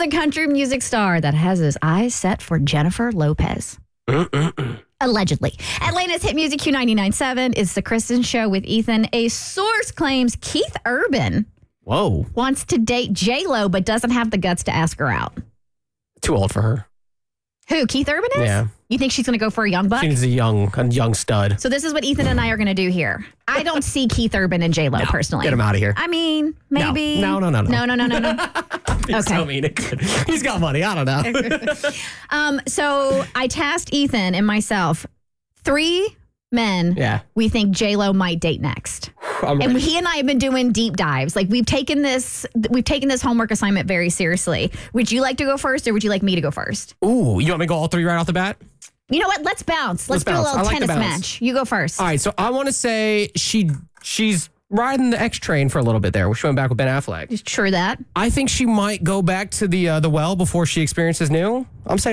the country music star that has his eyes set for Jennifer Lopez. Allegedly. Atlanta's hit music Q99.7 is the Kristen Show with Ethan. A source claims Keith Urban wants to date J-Lo but doesn't have the guts to ask her out. Too old for her. Who, Keith Urban is? Yeah. You think she's going to go for a young buck? She's a young stud. So this is what Ethan and I are going to do here. I don't see Keith Urban and J-Lo personally. Get him out of here. I mean, maybe. No. No. He's so mean. He's got money. I don't know. So I tasked Ethan and myself 3 men we think J-Lo might date next. And he and I have been doing deep dives. Like we've taken this homework assignment very seriously. Would you like to go first or would you like me to go first? Ooh, you want me to go all 3 right off the bat? You know what? Let's bounce. Let's do a little tennis match. You go first. All right, so I want to say she's riding the X train for a little bit there. She went back with Ben Affleck. True that. I think she might go back to the well before she experiences new. I'm saying